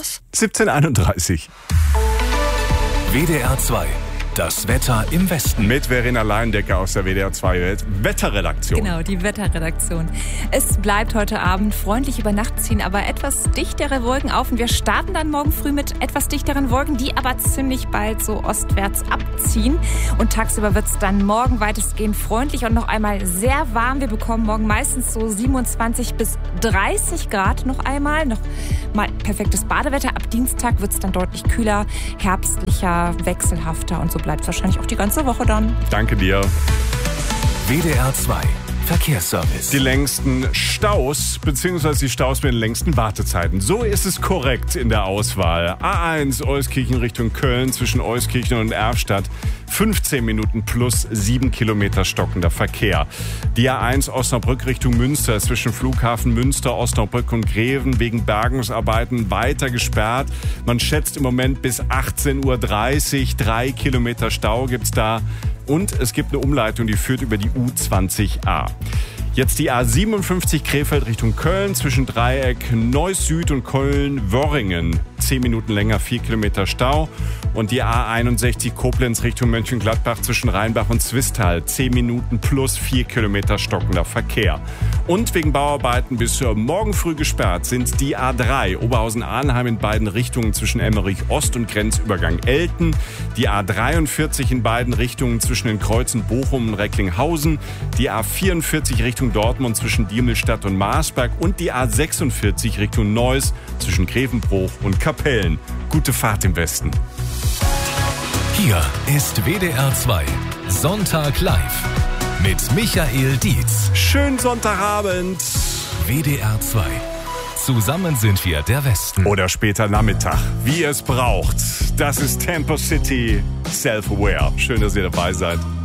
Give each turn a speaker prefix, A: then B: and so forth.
A: das?
B: 17:31.
C: WDR 2. Das Wetter im Westen.
B: Mit Verena Leindecker aus der WDR 2 Wetterredaktion.
A: Genau, die Wetterredaktion. Es bleibt heute Abend freundlich über Nacht ziehen, aber etwas dichtere Wolken auf. Und wir starten dann morgen früh mit etwas dichteren Wolken, die aber ziemlich bald so ostwärts abziehen. Und tagsüber wird es dann morgen weitestgehend freundlich und noch einmal sehr warm. Wir bekommen morgen meistens so 27 bis 30 Grad noch einmal. Noch mal perfektes Badewetter. Ab Dienstag wird es dann deutlich kühler, herbstlicher, wechselhafter und so bleibt es wahrscheinlich auch die ganze Woche dann.
B: Danke dir.
C: WDR 2. Verkehrsservice.
B: Die längsten Staus, beziehungsweise die Staus mit den längsten Wartezeiten. So ist es korrekt in der Auswahl. A1 Euskirchen Richtung Köln zwischen Euskirchen und Erfstadt. 15 Minuten plus 7 Kilometer stockender Verkehr. Die A1 Osnabrück Richtung Münster zwischen Flughafen Münster, Osnabrück und Greven wegen Bergungsarbeiten weiter gesperrt. Man schätzt im Moment bis 18:30 Uhr. 3 Kilometer Stau gibt's da. Und es gibt eine Umleitung, die führt über die U20a. Jetzt die A57 Krefeld Richtung Köln zwischen Dreieck Neuss Süd und Köln-Worringen. 10 Minuten länger, 4 Kilometer Stau. Und die A61 Koblenz Richtung Mönchengladbach zwischen Rheinbach und Zwistal. 10 Minuten plus 4 Kilometer stockender Verkehr. Und wegen Bauarbeiten bis morgen früh gesperrt sind die A3 Oberhausen-Arnheim in beiden Richtungen zwischen Emmerich Ost und Grenzübergang Elten. Die A43 in beiden Richtungen zwischen den Kreuzen Bochum und Recklinghausen. Die A44 Richtung Dortmund zwischen Diemelstadt und Marsberg. Und die A46 Richtung Neuss zwischen Grevenbruch und Kapellen. Gute Fahrt im Westen.
C: Hier ist WDR 2. Sonntag live. Mit Michael Dietz.
B: Schönen Sonntagabend.
C: WDR 2. Zusammen sind wir der Westen.
B: Oder später Nachmittag, wie ihr es braucht. Das ist Tempo City Self-Aware. Schön, dass ihr dabei seid.